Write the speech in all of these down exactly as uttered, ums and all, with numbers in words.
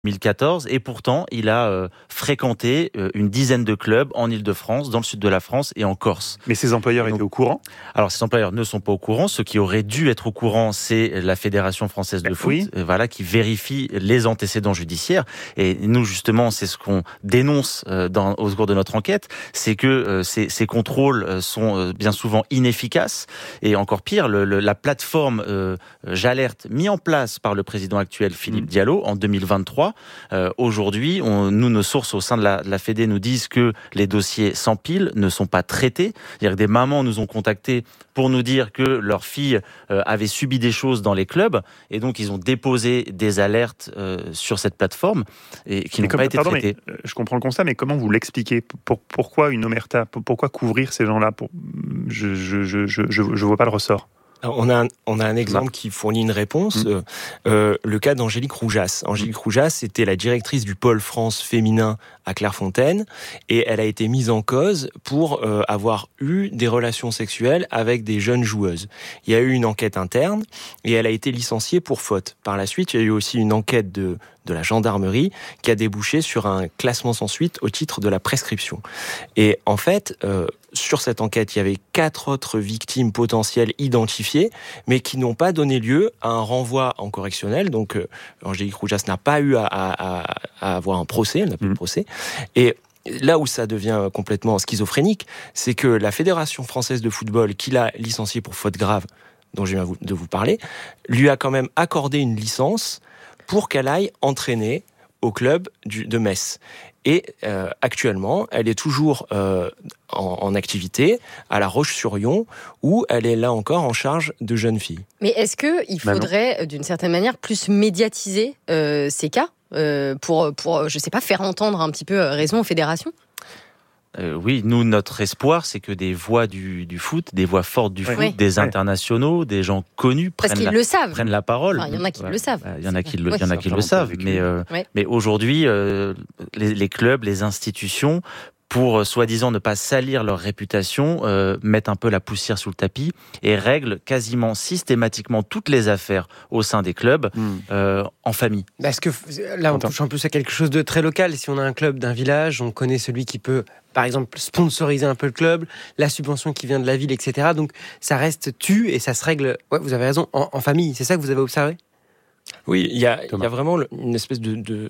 deux mille quatorze et pourtant il a euh, fréquenté euh, une dizaine de clubs en Île-de-France, dans le sud de la France et en Corse. Mais ses employeurs donc, étaient au courant ? Alors ses employeurs ne sont pas au courant. Ceux qui auraient dû être au courant, c'est la Fédération française de ben, foot, oui. euh, voilà, qui vérifie les antécédents judiciaires. Et nous justement, c'est ce qu'on dénonce euh, dans, au cours de notre enquête, c'est que euh, ces, ces contrôles euh, sont euh, bien souvent inefficaces et encore pire, le, le, la plateforme euh, J'alerte mis en place par le président actuel Philippe mmh. Diallo en deux mille vingt-trois. Euh, aujourd'hui, on, nous, nos sources au sein de la, de la Fédé nous disent que les dossiers s'empilent, ne sont pas traités. C'est-à-dire que des mamans nous ont contactés pour nous dire que leurs filles euh, avaient subi des choses dans les clubs et donc ils ont déposé des alertes euh, sur cette plateforme et qui mais n'ont comme, pas été pardon, traitées. Mais, euh, je comprends le constat, mais comment vous l'expliquez ? pour, Pourquoi une omerta ? Pourquoi couvrir ces gens-là ? pour, Je je je je je je vois pas le ressort. On a, un, on a un exemple qui fournit une réponse, mmh. euh, le cas d'Angélique Roujas. Angélique Roujas était la directrice du pôle France féminin à Clairefontaine et elle a été mise en cause pour euh, avoir eu des relations sexuelles avec des jeunes joueuses. Il y a eu une enquête interne et elle a été licenciée pour faute. Par la suite, il y a eu aussi une enquête de, de la gendarmerie qui a débouché sur un classement sans suite au titre de la prescription. Et en fait... Euh, sur cette enquête, il y avait quatre autres victimes potentielles identifiées, mais qui n'ont pas donné lieu à un renvoi en correctionnel. Donc, euh, Angélique Roujas n'a pas eu à, à, à avoir un procès, elle n'a plus mmh. de procès. Et là où ça devient complètement schizophrénique, c'est que la Fédération française de football, qui l'a licenciée pour faute grave, dont je viens de vous parler, lui a quand même accordé une licence pour qu'elle aille entraîner au club du, de Metz. Et euh, actuellement, elle est toujours euh, en, en activité à La Roche-sur-Yon, où elle est là encore en charge de jeunes filles. Mais est-ce qu'il faudrait, bah d'une certaine manière, plus médiatiser euh, ces cas euh, pour, pour, je sais pas, faire entendre un petit peu raison aux fédérations ? Euh, oui, nous, notre espoir, c'est que des voix du, du foot, des voix fortes du oui. foot, oui. des internationaux, des gens connus Parce prennent, la, le savent. prennent la parole. Enfin, il y en a qui ouais. le savent. Il y en a qui le, oui. y en a qui le savent. Mais, euh, oui. mais aujourd'hui, euh, les, les clubs, les institutions, pour soi-disant ne pas salir leur réputation, euh, mettent un peu la poussière sous le tapis et règlent quasiment systématiquement toutes les affaires au sein des clubs mmh. euh, en famille. Parce que là, on touche en plus à quelque chose de très local. Si on a un club d'un village, on connaît celui qui peut, par exemple, sponsoriser un peu le club, la subvention qui vient de la ville, et cetera. Donc, ça reste tu et ça se règle, ouais, vous avez raison, en, en famille. C'est ça que vous avez observé ? Oui, il y a, il y a vraiment une espèce de... de...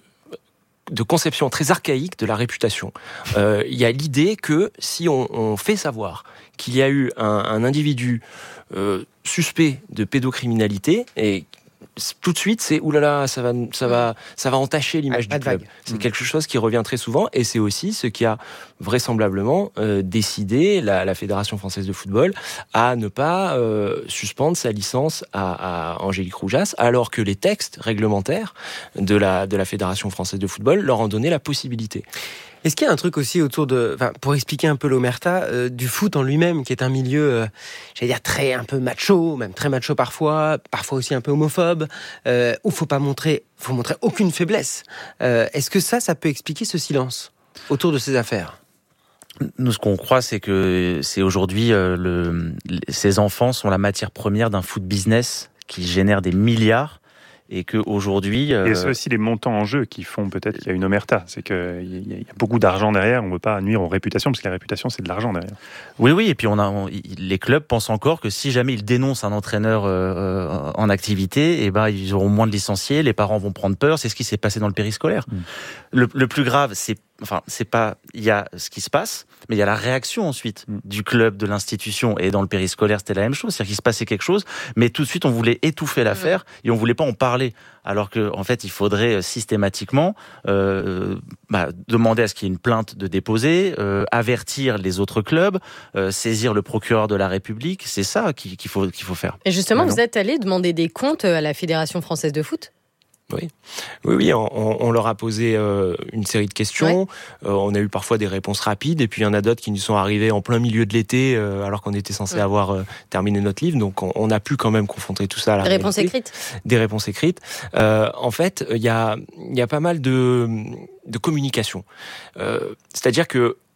de conception très archaïque de la réputation. Euh, il y a l'idée que si on, on fait savoir qu'il y a eu un, un individu euh, suspect de pédocriminalité et tout de suite, c'est oulala, ça va, ça va, ça va entacher l'image ah, du club. C'est mmh. quelque chose qui revient très souvent, et c'est aussi ce qui a vraisemblablement euh, décidé la, la Fédération française de football à ne pas euh, suspendre sa licence à, à Angélique Roujas, alors que les textes réglementaires de la de la Fédération française de football leur ont donné la possibilité. Est-ce qu'il y a un truc aussi autour de, enfin, pour expliquer un peu l'omerta, euh, du foot en lui-même, qui est un milieu, euh, j'allais dire très un peu macho, même très macho parfois, parfois aussi un peu homophobe, euh, où faut pas montrer, faut montrer aucune faiblesse. Euh, est-ce que ça, ça peut expliquer ce silence autour de ces affaires ? Nous, ce qu'on croit, c'est que c'est aujourd'hui euh, le, ces enfants sont la matière première d'un foot business qui génère des milliards. Et qu'aujourd'hui... Euh... Et c'est aussi les montants en jeu qui font peut-être qu'il y a une omerta. C'est qu'il y, y a beaucoup d'argent derrière, on ne veut pas nuire aux réputations, parce que la réputation, c'est de l'argent derrière. Oui, oui, et puis on a, on, les clubs pensent encore que si jamais ils dénoncent un entraîneur euh, en activité, eh ben, ils auront moins de licenciés, les parents vont prendre peur, c'est ce qui s'est passé dans le périscolaire. Mmh. Le, le plus grave, c'est... Enfin, c'est pas... Il y a ce qui se passe, mais il y a la réaction ensuite mmh. du club, de l'institution. Et dans le périscolaire, c'était la même chose. C'est-à-dire qu'il se passait quelque chose, mais tout de suite, on voulait étouffer l'affaire mmh. et on voulait pas en parler. Alors que, en fait, il faudrait systématiquement euh, bah, demander à ce qu'il y ait une plainte de déposer, euh, avertir les autres clubs, euh, saisir le procureur de la République. C'est ça qu'il, qu'il, faut, qu'il faut faire. Et justement, vous êtes allé demander des comptes à la Fédération française de foot ? Oui, oui, oui on, on leur a posé euh, une série de questions. Ouais. Euh, on a eu parfois des réponses rapides, et puis il y en a d'autres qui nous sont arrivées en plein milieu de l'été, euh, alors qu'on était censé ouais. avoir euh, terminé notre livre. Donc on, on a pu quand même confronter tout ça à la Des réalité. réponses écrites. Des réponses écrites. Euh, en fait, il y a, il y a pas mal de, de communication. Euh, c'est-à-dire que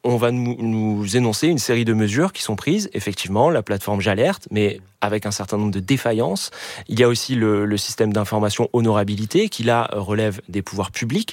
on va nous, nous énoncer une série de mesures qui sont prises. Effectivement, la plateforme J'alerte, mais avec un certain nombre de défaillances. Il y a aussi le, le système d'information honorabilité qui, là, relève des pouvoirs publics.